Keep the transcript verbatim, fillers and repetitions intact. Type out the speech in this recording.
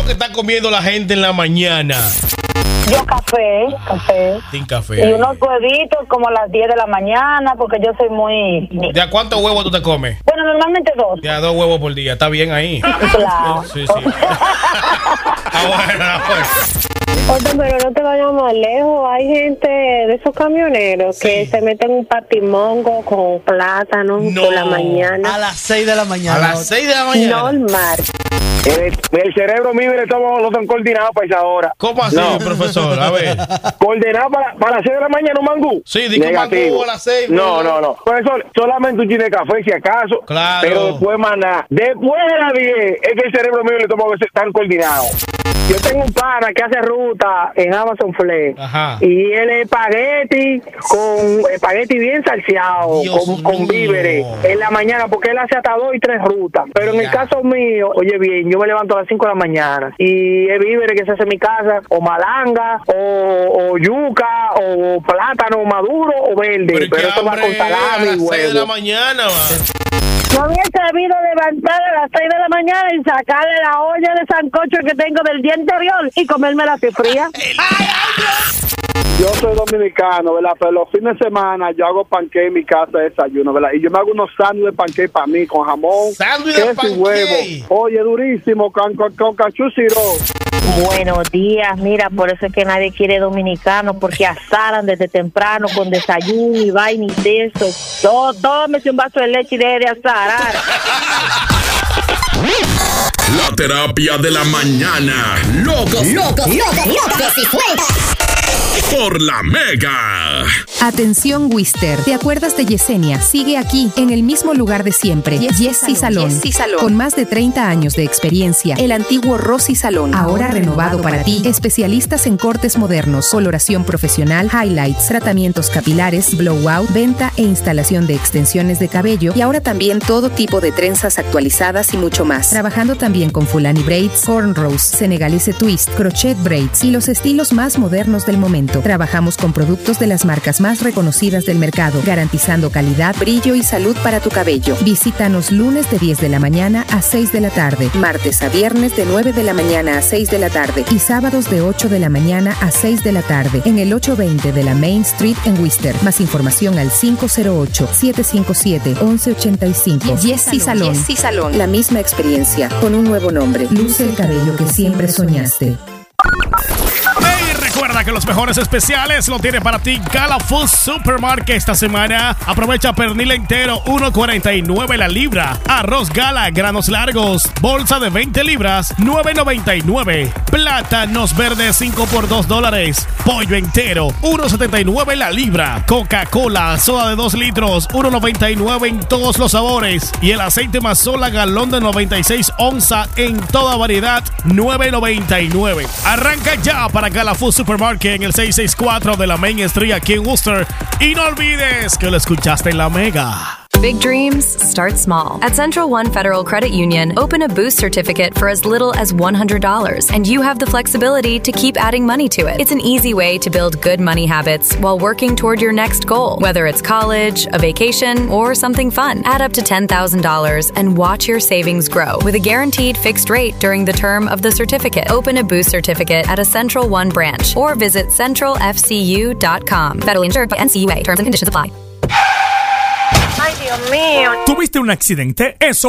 que está comiendo la gente en la mañana? Yo café, café. Sin café. Y unos huevitos como a las diez de la mañana, porque yo soy muy... ¿De a cuántos huevos tú te comes? Bueno, normalmente dos. Ya, dos huevos por día. Está bien ahí. Claro. Sí, sí. Ah, bueno, ah, bueno. Oye, pero no te vayas más lejos. Hay gente de esos camioneros Sí. que se meten un patimongo con plátano No. por la mañana. A las seis de la A mañana. las seis de la mañana. Normal. El, el cerebro mío y el estómago no están coordinados para esa hora. ¿Cómo así, No. profesor? A ver. ¿Coordinado para, para las seis de la mañana un mangú? Sí, di que un Negativo. mangú a las seis, No, bro. no, no. Profesor, solamente un chin de café si acaso. Claro. Pero después más nada. Después de las diez es que el cerebro mío y el estómago están coordinados. Yo tengo un pana que hace ruta en Amazon Flex. Ajá. Y él es espagueti con espagueti bien salseado, Dios con, con mío. víveres en la mañana, porque él hace hasta dos y tres rutas. Pero en el Ya. caso mío, oye bien, yo me levanto a las cinco de la mañana y es víveres que se hace en mi casa, o malanga, o, o yuca, o plátano maduro o verde. Pero, ¿qué esto va hambre con es? A salami y las seis de la huevo. mañana, va. No había sabido levantar a las seis de la mañana y sacarle la olla de sancocho que tengo del día anterior y comérmela así fría. Yo soy dominicano, ¿verdad? Pero los fines de semana yo hago panqué en mi casa de desayuno, ¿verdad? Y yo me hago unos sándwiches de panqué para mí, con jamón, Sándwich de queso y panqué. huevo. Oye, durísimo, con, con, con cachú siró. Buenos días, mira, por eso es que nadie quiere dominicano, porque asaran desde temprano con desayuno y vaina y de eso. Tó- Tómese un vaso de leche y deje de asarar. La terapia de la mañana. Locos, Locos, locos, locos y sueltas. por la Mega. Atención Wister, ¿te acuerdas de Yesenia? Sigue aquí, en el mismo lugar de siempre. Yessi Salón. Salón. Con más de treinta años de experiencia, el antiguo Rosy Salón, ahora renovado para ti. Especialistas en cortes modernos, coloración profesional, highlights, tratamientos capilares, blowout, venta e instalación de extensiones de cabello y ahora también todo tipo de trenzas actualizadas y mucho más. Trabajando también con Fulani Braids, Cornrows, Senegalese Twist, Crochet Braids y los estilos más modernos del momento. Trabajamos con productos de las marcas más reconocidas del mercado, garantizando calidad, brillo y salud para tu cabello. Visítanos lunes de diez de la mañana a seis de la tarde, martes a viernes de nueve de la mañana a seis de la tarde y sábados de ocho de la mañana a seis de la tarde en el ochocientos veinte de la Main Street en Worcester. Más información al cinco cero ocho, siete cinco siete, once ochenta y cinco. Yessi Salón. Yessi Salón. La misma experiencia con un nuevo nombre. Luce el cabello que siempre soñaste. Recuerda que los mejores especiales lo tiene para ti Gala Food Supermarket esta semana. Aprovecha pernil entero uno cuarenta y nueve la libra. Arroz Gala granos largos, bolsa de veinte libras nueve noventa y nueve. Plátanos verdes cinco por dos dólares. Pollo entero uno setenta y nueve la libra. Coca-Cola soda de dos litros uno noventa y nueve en todos los sabores. Y el aceite Mazola galón de noventa y seis onzas en toda variedad nueve noventa y nueve. Arranca ya para Gala Food Supermarket en el seiscientos sesenta y cuatro de la Main Street aquí en Worcester. Y no olvides que lo escuchaste en la Mega. Big dreams start small. At Central One Federal Credit Union, open a Boost certificate for as little as one hundred dollars, and you have the flexibility to keep adding money to it. It's an easy way to build good money habits while working toward your next goal, whether it's college, a vacation, or something fun. Add up to ten thousand dollars and watch your savings grow with a guaranteed fixed rate during the term of the certificate. Open a Boost certificate at a Central One branch or visit central f c u dot com. Federally insured by N C U A. Terms and conditions apply. Ay, Dios mío. ¿Tuviste un accidente? Eso